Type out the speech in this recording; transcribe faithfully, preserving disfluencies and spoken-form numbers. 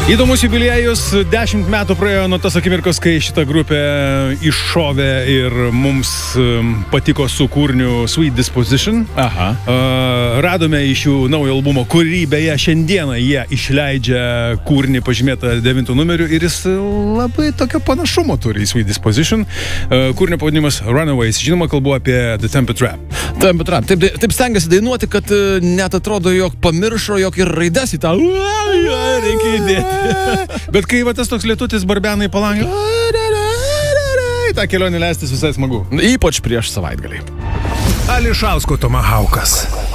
Įdomus jubiliejus, dešimt metų praėjo nuo tos akimirkos, kai šita grupė iššovė ir mums patiko su kūriniu Sweet Disposition. Aha. Uh, radome iš jų naujo albumo, kurį beje šiandieną jie išleidžia kūrinį pažymėtą devintų numeriu ir jis labai tokio panašumo turi į Sweet Disposition. Uh, kūrinio pavadinimas Runaways, žinoma, kalbu apie The Temper Trap. Temper Trap. Taip, taip stengiasi dainuoti, kad net atrodo, jog pamiršo, jog ir raides į tą reikia įdėti. Bet kai va tas toks lietutis barbenai palangė, tą kelionę leistis visai smagu. Ypač prieš savaitgalį. Ališausko Tomahaukas.